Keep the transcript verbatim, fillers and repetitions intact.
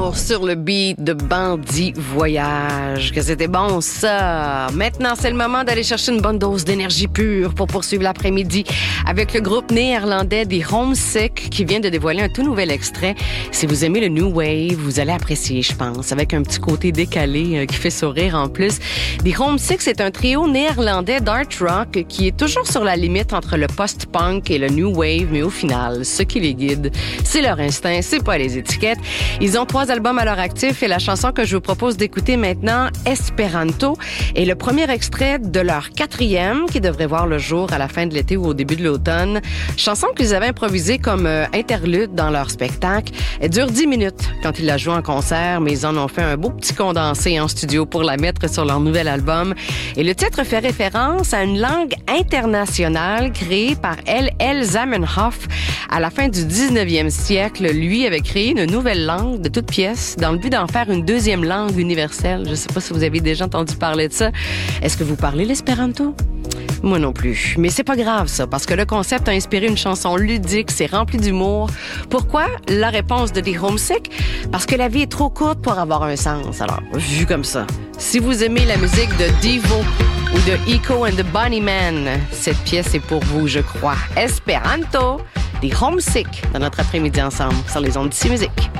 retour sur le beat de Bandit Voyage. Que c'était bon, ça! Maintenant, c'est le moment d'aller chercher une bonne dose d'énergie pure pour poursuivre l'après-midi avec le groupe néerlandais des Homesick qui vient de dévoiler un tout nouvel extrait. Si vous aimez le New Wave, vous allez apprécier, je pense, avec un petit côté décalé euh, qui fait sourire en plus. Les Homesick, c'est un trio néerlandais d'art rock qui est toujours sur la limite entre le post-punk et le New Wave, mais au final, ce qui les guide, c'est leur instinct, c'est pas les étiquettes. Ils ont trois albums à leur actif et la chanson que je vous propose d'écouter maintenant, Esperanto, est le premier extrait de leur quatrième qui devrait voir le jour à la fin de l'été ou au début de l'automne. Chanson qu'ils avaient improvisée comme euh, interlude dans leur spectacle. Elle dure dix minutes quand ils la jouent en concert, mais ils en ont fait un beau petit condensé en studio pour la mettre sur leur nouvel album. Et le titre fait référence à une langue internationale créée par L L Zamenhof à la fin du dix-neuvième siècle. Lui avait créé une nouvelle langue de toute pièce dans le but d'en faire une deuxième langue universelle. Je ne sais pas si vous avez déjà entendu parler de ça. Est-ce que vous parlez l'espéranto? Moi non plus. Mais c'est pas grave, ça, parce que le concept a inspiré une chanson ludique, c'est rempli d'humour. Pourquoi? La réponse de The Homesick? Parce que la vie est trop courte pour avoir un sens. Alors, vu comme ça, si vous aimez la musique de Devo ou de Echo and the Bunnymen, cette pièce est pour vous, je crois. Esperanto, The Homesick, dans notre après-midi ensemble sur les ondes d'ici musique.